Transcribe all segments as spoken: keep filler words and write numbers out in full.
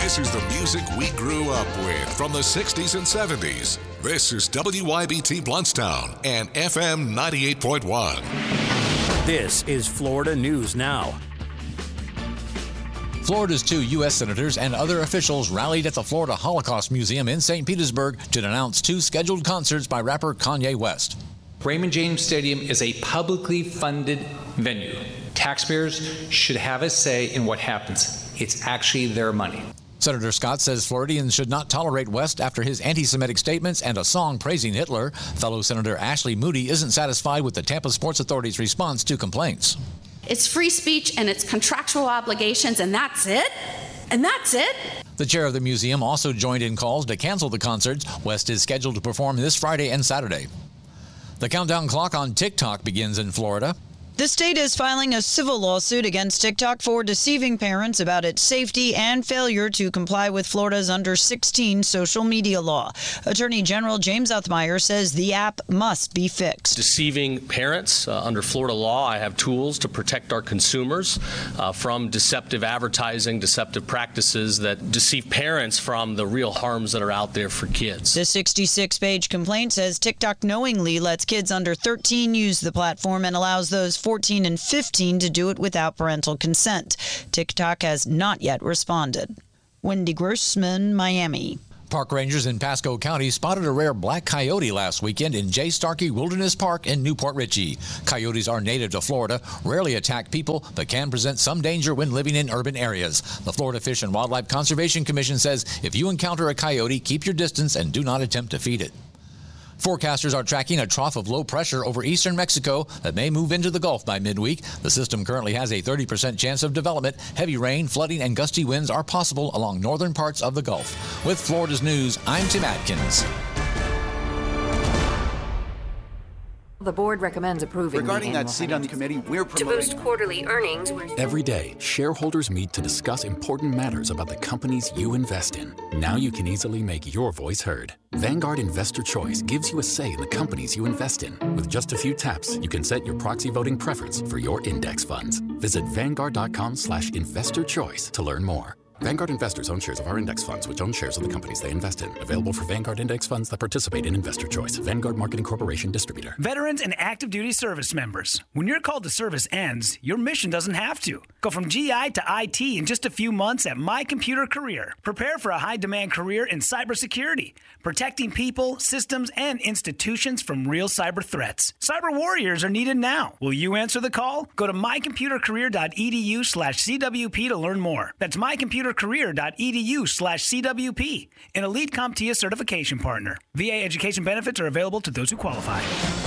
This is the music we grew up with from the sixties and seventies. This is W Y B T Bluntstown and F M ninety-eight point one. This is Florida News Now. Florida's two U S senators and other officials rallied at the Florida Holocaust Museum in Saint Petersburg to announce two scheduled concerts by rapper Kanye West. Raymond James Stadium is a publicly funded venue. Taxpayers should have a say in what happens. It's actually their money. Senator Scott says Floridians should not tolerate West after his anti-Semitic statements and a song praising Hitler. Fellow Senator Ashley Moody isn't satisfied with the Tampa Sports Authority's response to complaints. It's free speech and it's contractual obligations, and that's it? And that's it? The chair of the museum also joined in calls to cancel the concerts. West is scheduled to perform this Friday and Saturday. The countdown clock on TikTok begins in Florida. The state is filing a civil lawsuit against TikTok for deceiving parents about its safety and failure to comply with Florida's under sixteen social media law. Attorney General James Uthmeier says the app must be fixed. Deceiving parents uh, under Florida law, I have tools to protect our consumers uh, from deceptive advertising, deceptive practices that deceive parents from the real harms that are out there for kids. The sixty-six page complaint says TikTok knowingly lets kids under thirteen use the platform and allows those fourteen and fifteen to do it without parental consent. TikTok has not yet responded. Wendy Grossman, Miami. Park rangers in Pasco County spotted a rare black coyote last weekend in J. Starkey Wilderness Park in Newport Richey. Coyotes are native to Florida, rarely attack people, but can present some danger when living in urban areas. The Florida Fish and Wildlife Conservation Commission says if you encounter a coyote, keep your distance and do not attempt to feed it. Forecasters are tracking a trough of low pressure over eastern Mexico that may move into the Gulf by midweek. The system currently has a thirty percent chance of development. Heavy rain, flooding, and gusty winds are possible along northern parts of the Gulf. With Florida's News, I'm Tim Atkins. The board recommends approving regarding that seat on the committee. We're promoting to boost quarterly earnings. Every day, shareholders meet to discuss important matters about the companies you invest in. Now you can easily make your voice heard. Vanguard Investor Choice gives you a say in the companies you invest in. With just a few taps, you can set your proxy voting preference for your index funds. Visit vanguard.com slash investor choice to learn more. Vanguard investors own shares of our index funds, which own shares of the companies they invest in. Available for Vanguard index funds that participate in Investor Choice. Vanguard Marketing Corporation distributor. Veterans and active duty service members. When your call to service ends, your mission doesn't have to. Go from G I to I T in just a few months at My Computer Career. Prepare for a high-demand career in cybersecurity, protecting people, systems, and institutions from real cyber threats. Cyber warriors are needed now. Will you answer the call? Go to mycomputercareer.edu slash CWP to learn more. That's mycomputercareer.edu slash CWP. An elite CompTIA certification partner. V A education benefits are available to those who qualify.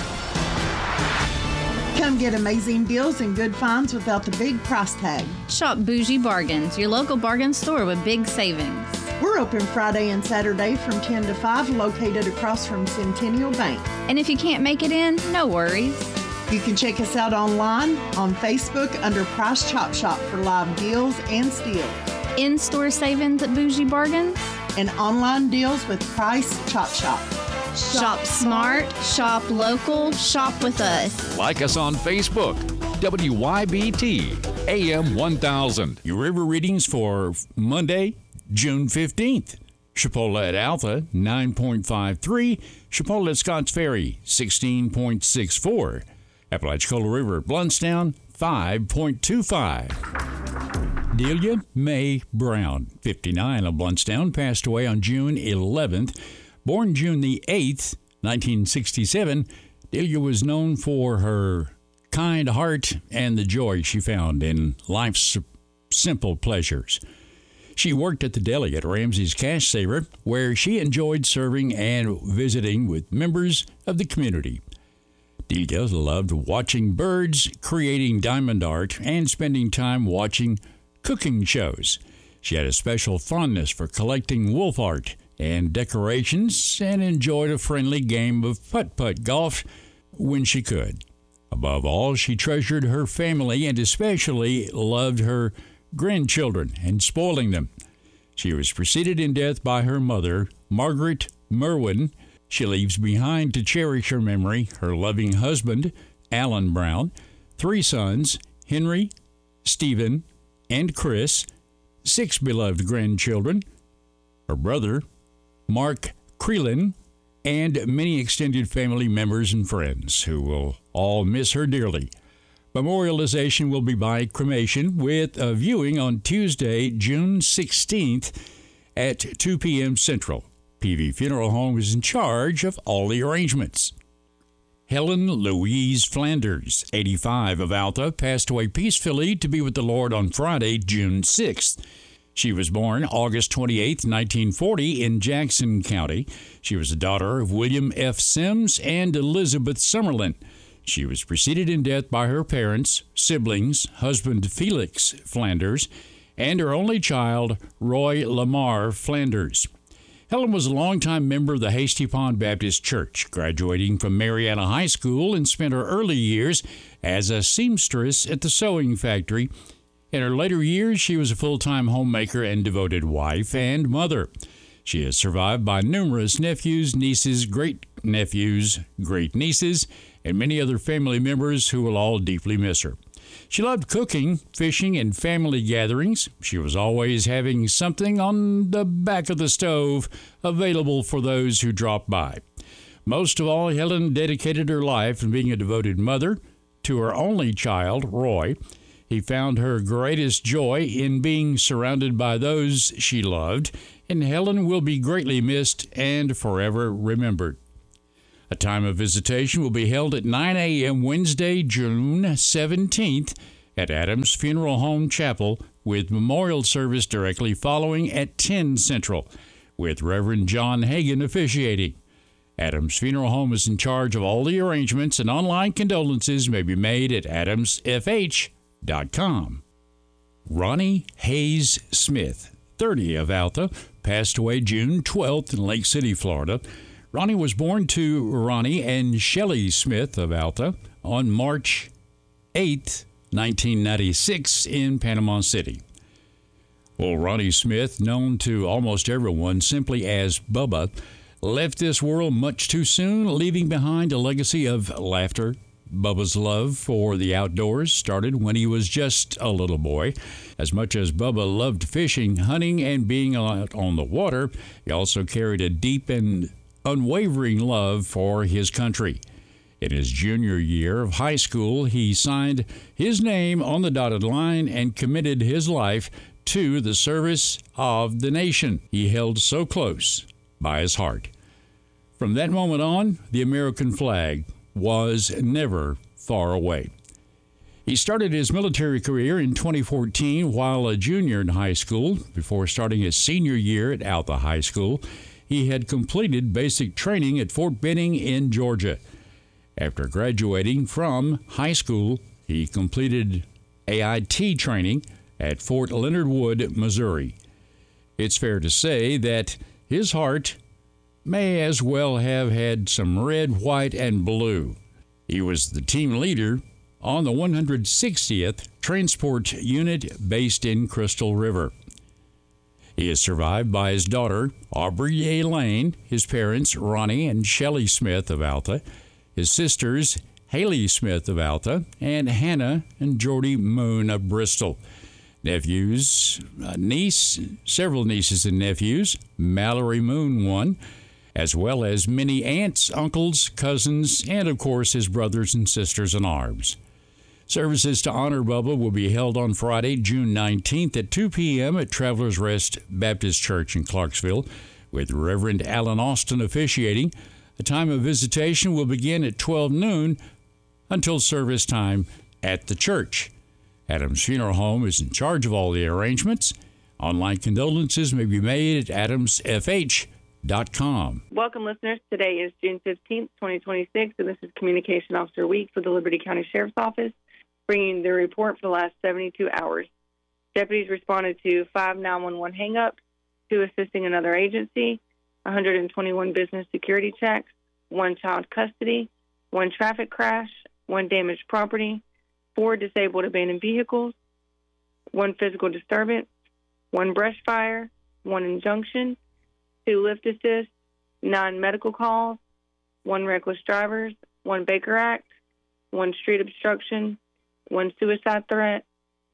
Come get amazing deals and good finds without the big price tag. Shop Bougie Bargains, your local bargain store with big savings. We're open Friday and Saturday from ten to five, located across from Centennial Bank. And if you can't make it in, no worries. You can check us out online on Facebook under Price Chop Shop for live deals and steals. In-store savings at Bougie Bargains. And online deals with Price Chop Shop. Shop smart, shop local, shop with us. Like us on Facebook, W Y B T, A M one thousand. Your river readings for Monday, June fifteenth. Chipola at Alpha, nine point five three. Chipola at Scotts Ferry, sixteen point six four. Apalachicola River at Bluntstown, five point two five. Delia Mae Brown, fifty-nine of Bluntstown, passed away on June eleventh. Born June the eighth, nineteen sixty-seven, Delia was known for her kind heart and the joy she found in life's simple pleasures. She worked at the deli at Ramsey's Cash Saver, where she enjoyed serving and visiting with members of the community. Delia loved watching birds, creating diamond art, and spending time watching cooking shows. She had a special fondness for collecting wolf art and decorations and enjoyed a friendly game of putt-putt golf when she could. Above all, she treasured her family and especially loved her grandchildren and spoiling them. She was preceded in death by her mother, Margaret Merwin. She leaves behind to cherish her memory her loving husband, Alan Brown, three sons, Henry, Stephen, and Chris, six beloved grandchildren, her brother, Mark Creelan, and many extended family members and friends who will all miss her dearly. Memorialization will be by cremation with a viewing on Tuesday, June sixteenth at two p.m. Central. P V Funeral Home is in charge of all the arrangements. Helen Louise Flanders, eighty-five, of Alta, passed away peacefully to be with the Lord on Friday, June sixth. She was born August twenty-eighth, nineteen forty, in Jackson County. She was the daughter of William F. Sims and Elizabeth Summerlin. She was preceded in death by her parents, siblings, husband Felix Flanders, and her only child, Roy Lamar Flanders. Helen was a longtime member of the Hasty Pond Baptist Church, graduating from Mariana High School, and spent her early years as a seamstress at the sewing factory. In her later years, she was a full-time homemaker and devoted wife and mother. She is survived by numerous nephews, nieces, great-nephews, great-nieces, and many other family members who will all deeply miss her. She loved cooking, fishing, and family gatherings. She was always having something on the back of the stove available for those who dropped by. Most of all, Helen dedicated her life in being a devoted mother to her only child, Roy. He found her greatest joy in being surrounded by those she loved, and Helen will be greatly missed and forever remembered. A time of visitation will be held at nine a.m. Wednesday, June seventeenth at Adams Funeral Home Chapel, with memorial service directly following at ten Central, with Reverend John Hagan officiating. Adams Funeral Home is in charge of all the arrangements, and online condolences may be made at adams f h dot com. Ronnie Hayes Smith, thirty, of Alta, passed away June twelfth in Lake City, Florida. Ronnie was born to Ronnie and Shelley Smith of Alta on March eighth, nineteen ninety-six, in Panama City. Well, Ronnie Smith, known to almost everyone simply as Bubba, left this world much too soon, leaving behind a legacy of laughter. Bubba's love for the outdoors started when he was just a little boy. As much as Bubba loved fishing, hunting, and being out on the water, he also carried a deep and unwavering love for his country. In his junior year of high school, he signed his name on the dotted line and committed his life to the service of the nation he held so close by his heart. From that moment on, the American flag was never far away. He started his military career in twenty fourteen while a junior in high school. Before starting his senior year at Alta High School, he had completed basic training at Fort Benning in Georgia. After graduating from high school, he completed A I T training at Fort Leonard Wood, Missouri. It's fair to say that his heart may as well have had some red, white, and blue. He was the team leader on the one hundred sixtieth Transport Unit based in Crystal River. He is survived by his daughter, Aubrey A. Lane, his parents, Ronnie and Shelley Smith of Alta, his sisters, Haley Smith of Alta, and Hannah and Jordy Moon of Bristol. Nephews, a niece, several nieces and nephews, Mallory Moon one, as well as many aunts, uncles, cousins, and of course his brothers and sisters in arms. Services to honor Bubba will be held on Friday, June nineteenth at two p.m. at Travelers Rest Baptist Church in Clarksville, with Reverend Alan Austin officiating. The time of visitation will begin at twelve noon until service time at the church. Adams Funeral Home is in charge of all the arrangements. Online condolences may be made at adams f h dot com. Welcome, listeners. Today is June fifteenth, twenty twenty-six, and this is Communication Officer Week for the Liberty County Sheriff's Office, bringing the report for the last seventy-two hours. Deputies responded to five nine one one hang-ups, two assisting another agency, one hundred twenty-one business security checks, one child custody, one traffic crash, one damaged property, four disabled abandoned vehicles, one physical disturbance, one brush fire, one injunction, two lift assists, nine medical calls, one reckless drivers, one Baker Act, one street obstruction, one suicide threat,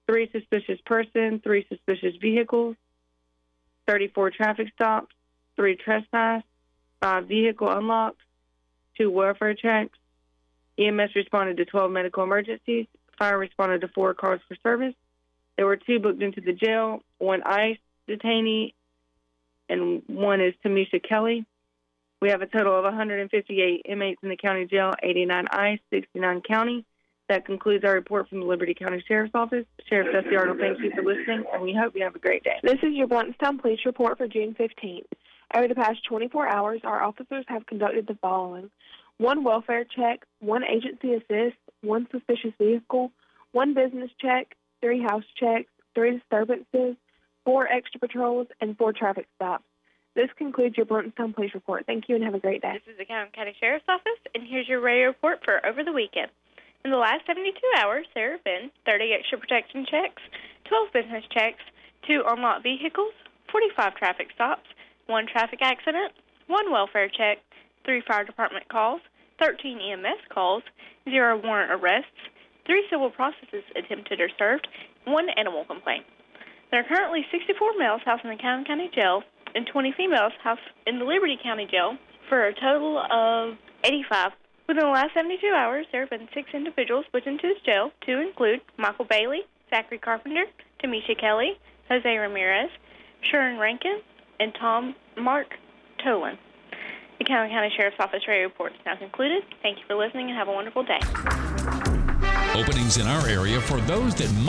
three suspicious persons, three suspicious vehicles, thirty-four traffic stops, three trespass, five vehicle unlocks, two welfare checks. E M S responded to twelve medical emergencies. Fire responded to four calls for service. There were two booked into the jail, one ICE detainee, and one is Tamisha Kelly. We have a total of one hundred fifty-eight inmates in the county jail, eighty-nine ICE, sixty-nine county. That concludes our report from the Liberty County Sheriff's Office. Sheriff Dusty Arnold, thank you for listening, and we hope you have a great day. This is your Blountstown Police Report for June fifteenth. Over the past twenty-four hours, our officers have conducted the following: one welfare check, one agency assist, one suspicious vehicle, one business check, three house checks, three disturbances, four extra patrols, and four traffic stops. This concludes your Blountstown Police Report. Thank you and have a great day. This is the County County Sheriff's Office, and here's your radio report for over the weekend. In the last seventy-two hours, there have been thirty extra protection checks, twelve business checks, two unlocked vehicles, forty-five traffic stops, one traffic accident, one welfare check, three fire department calls, thirteen E M S calls, zero warrant arrests, three civil processes attempted or served, one animal complaint. There are currently sixty-four males housed in the County County Jail and twenty females housed in the Liberty County Jail for a total of eighty-five. Within the last seventy-two hours, there have been six individuals put into this jail to include Michael Bailey, Zachary Carpenter, Tamisha Kelly, Jose Ramirez, Sharon Rankin, and Tom Mark Tolan. The County County Sheriff's Office radio report is now concluded. Thank you for listening and have a wonderful day. Openings in our area for those that might